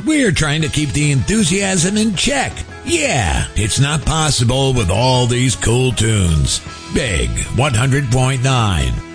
we're trying to keep the enthusiasm in check. Yeah, it's not possible with all these cool tunes. Big 100.9.